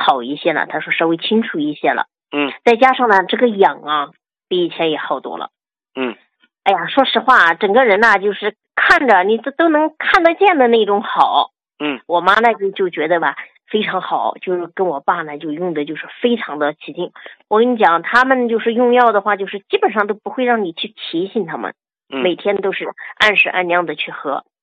好一些了，他说稍微清楚一些了。 再加上呢，这个痒啊，比以前也好多了。哎呀，说实话，整个人呢，就是看着你都能看得见的那种好。我妈呢就觉得吧非常好，就是跟我爸呢就用的就是非常的起劲。我跟你讲，他们就是用药的话，就是基本上都不会让你去提醒他们，每天都是按时按量的去喝。